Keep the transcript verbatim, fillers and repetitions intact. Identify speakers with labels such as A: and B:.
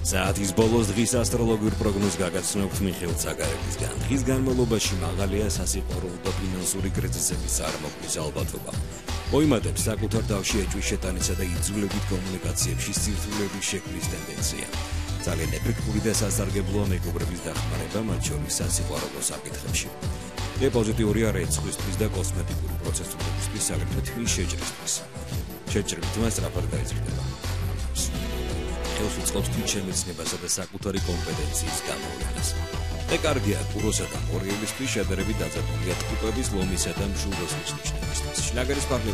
A: საათის ბოლოს დღის ასტროლოგიურ პროგნოზს გაგაცნობთ მიხეილ ცაგარელისგან. დღის განმავლობაში მაღალია სასიყვარულო და ფინანსური კრიზისების წარმოქმნის ალბათობა. მოიმატებს საკუთარ თავში ეჭვის შეტანისა და იძულებით კომუნიკაციებში სირთულეების შექმნის ტენდენცია. ძალიან ეფექტური და სასარგებლოა მეგობრების დახმარება, მათ შორის სასიყვარულო საკითხებში. და პოზიტიურია რეცხვისთვის და კოსმეტიკური პროცესებისთვის, აგრეთვე თმის შეჭრისთვის. შეჭრით თმა სწრაფად გაიზრდება. ხელს უწყობს თვით შემეცნებასა და საკუთარი კომპეტენციის გამოვლენას. და კარგია კუროსა და მორიელისთვის შედარებით დაძაბულია ტყუპების, ლომისა და მშვილდოსნის ნიშნებისთვის. შლაგერის